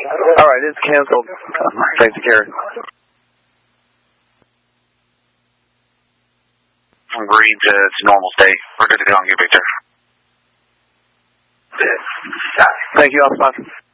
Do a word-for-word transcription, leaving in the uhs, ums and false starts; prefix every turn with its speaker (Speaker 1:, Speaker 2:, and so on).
Speaker 1: All right, it's canceled. Thanks, Gary.
Speaker 2: Green to, to normal state. We're good to go on your picture.
Speaker 1: Thank you, Alpha five.